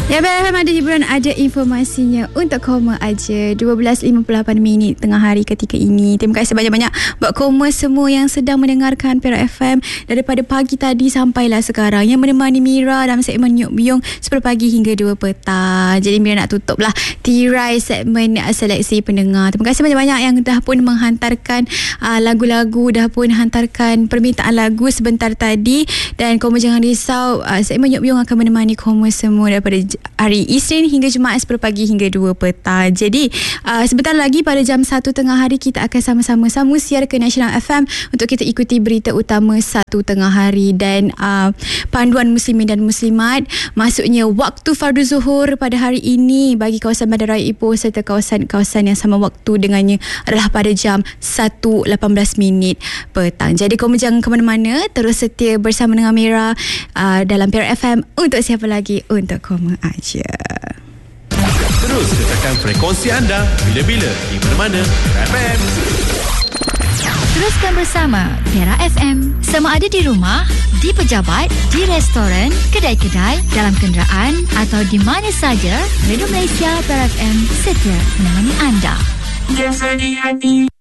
Ya, BFM ada hiburan, ada informasinya untuk koma aja. 12.58 minit tengah hari ketika ini. Terima kasih banyak-banyak buat koma semua yang sedang mendengarkan Perak FM daripada pagi tadi sampailah sekarang, yang menemani Mira dalam segmen Nyuk Biung 10 pagi hingga 2 petang. Jadi Mira nak tutup lah tirai segmen seleksi pendengar. Terima kasih banyak-banyak yang dah pun menghantarkan lagu-lagu, dah pun hantarkan permintaan lagu sebentar tadi. Dan koma jangan risau, segmen Nyuk Biung akan menemani koma semua daripada hari Isnin hingga Jumaat 10 pagi hingga 2 petang. Jadi sebentar lagi pada jam 1 tengah hari kita akan sama-sama siar ke National FM untuk kita ikuti berita utama 1 tengah hari dan panduan muslimin dan muslimat. Maksudnya waktu fardu zuhur pada hari ini bagi kawasan Bandaraya Ipoh serta kawasan-kawasan yang sama waktu dengannya adalah pada jam 1.18 minit petang. Jadi kau jangan ke mana-mana, terus setia bersama dengan Mira dalam Perak FM untuk siapa lagi, untuk koma aja. Terus letakkan frekuensi anda bila-bila di mana-mana Perak FM. Teruskan bersama Perak FM. Sama ada di rumah, di pejabat, di restoran, kedai-kedai, dalam kenderaan atau di mana saja, Radio Malaysia Perak FM setia menemani anda. Biasa di hati.